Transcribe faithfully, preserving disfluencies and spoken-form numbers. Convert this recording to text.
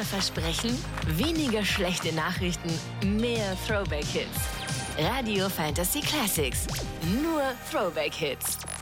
Versprechen? Weniger schlechte Nachrichten, mehr Throwback-Hits. Radio Fantasy Classics. Nur Throwback-Hits.